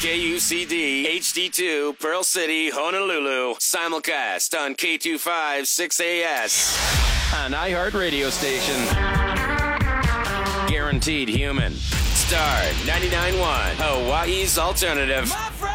KUCD HD2 Pearl City, Honolulu. Simulcast on K25 6AS. An iHeart radio station. Guaranteed human. Star 99.1, Hawaii's alternative.